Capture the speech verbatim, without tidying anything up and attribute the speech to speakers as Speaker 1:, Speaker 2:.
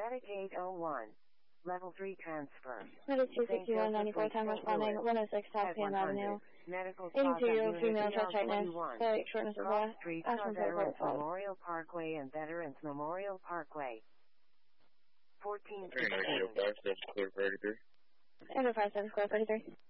Speaker 1: Medic eight oh one. Level three transfer.
Speaker 2: Medic two sixty-one ninety-four, time responding, one oh six South P M Avenue. eighty-two-year-old female, chest tightness, slight shortness of breath,
Speaker 1: Street,
Speaker 2: Ashland
Speaker 1: Veterans
Speaker 2: Protocol.
Speaker 1: Memorial Parkway and Veterans Memorial Parkway. fourteen
Speaker 3: Hey,
Speaker 1: sixteen.
Speaker 3: five seven clear thirty-three.
Speaker 2: Echo five seven, clear thirty-three.